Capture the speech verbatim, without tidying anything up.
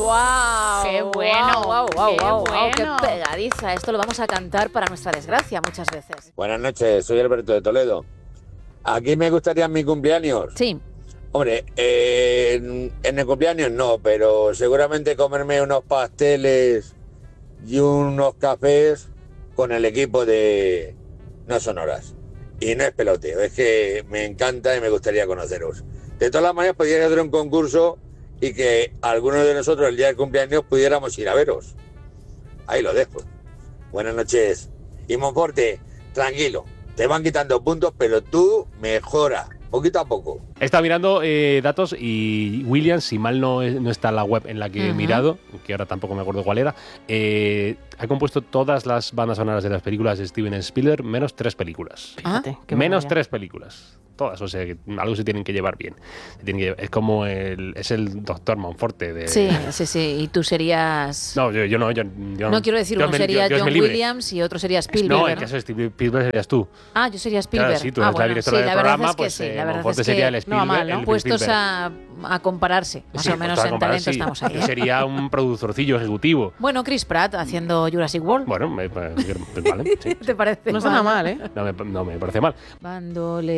¡Wow! ¡Qué bueno! ¡Wow, wow, ¡Qué wow, wow! bueno! ¡Qué pegadiza! Esto lo vamos a cantar para nuestra desgracia muchas veces. Buenas noches, soy Alberto de Toledo. Aquí me gustaría mi cumpleaños. Sí. Hombre, eh, en, en el cumpleaños no, pero seguramente comerme unos pasteles y unos cafés con el equipo de No Sonoras. Y no es peloteo, es que me encanta y me gustaría conoceros. De todas las maneras, podríais hacer un concurso y que algunos de nosotros el día del cumpleaños pudiéramos ir a veros. Ahí lo dejo. Buenas noches. Y Monforte, tranquilo, te van quitando puntos, pero tú mejora, poquito a poco. He estado mirando eh, datos y Williams, si mal no, es- no está en la web en la que he Ujú. mirado, que ahora tampoco me acuerdo cuál era, eh, ha compuesto todas las bandas sonoras de las películas de Steven Spielberg, menos tres películas. Fíjate, qué Menos maravilla. tres películas. Todas, o sea, que algo se tienen que llevar bien. Se tienen que llevar- es como el, es el doctor Monforte de... Sí, sí, sí. Y tú serías... No, yo, yo no, yo, yo No quiero decir, Dios uno me- sería Dios me John libre. Williams y otro sería No, Spielberg. en ¿no? caso de Steve Spielberg serías tú. Ah, yo sería Spielberg. Claro, sí, tú ah, eres la bueno, directora sí, del la verdad programa, es que pues, sí, eh, la verdad Monforte es que sería el no va Spielberg, mal, ¿no? el puestos Spielberg. a, a compararse. Más Sí, o menos pues, en comparar, talento sí. estamos ahí. Yo ¿eh? sería un productorcillo ejecutivo. Bueno, Chris Pratt haciendo Jurassic World. Bueno, me, pues, vale, sí. ¿Te parece? No está nada mal, ¿eh? No me, no me parece mal. Bandole.